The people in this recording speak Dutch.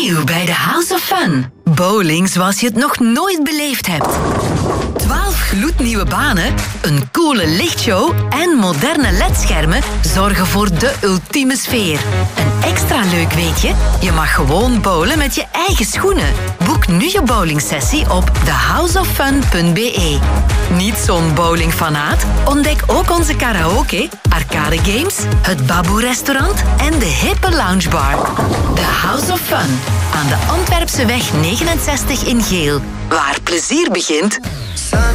Nieuw bij de House of Fun. Bowling zoals je het nog nooit beleefd hebt. 12 gloednieuwe banen, een coole lichtshow en moderne ledschermen zorgen voor de ultieme sfeer. En extra leuk weet je, je mag gewoon bowlen met je eigen schoenen. Boek nu je bowlingsessie op thehouseoffun.be. Niet zo'n bowlingfanaat? Ontdek ook onze karaoke, arcade games, het Baboe-restaurant en de hippe loungebar. The House of Fun. Aan de Antwerpseweg 69 in Geel. Waar plezier begint.